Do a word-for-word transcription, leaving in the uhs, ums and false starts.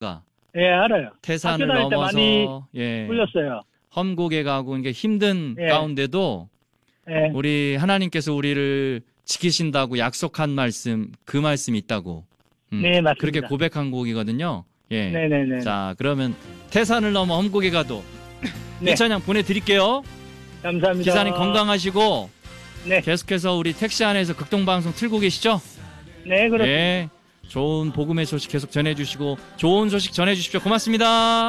예, 알아요. 태산을 학교 다닐 때 넘어서 많이 예, 불렸어요. 험곡에 가고 이게 힘든 예. 가운데도 예. 우리 하나님께서 우리를 지키신다고 약속한 말씀, 그 말씀이 있다고. 음, 네, 맞습니다. 그렇게 고백한 곡이거든요. 예. 네네네. 자, 그러면 태산을 넘어 험곡에 가도 네. 이 찬양 보내드릴게요. 감사합니다. 기사님 건강하시고 네. 계속해서 우리 택시 안에서 극동방송 틀고 계시죠? 네, 그렇습니다. 네. 좋은 복음의 소식 계속 전해주시고 좋은 소식 전해주십시오. 고맙습니다.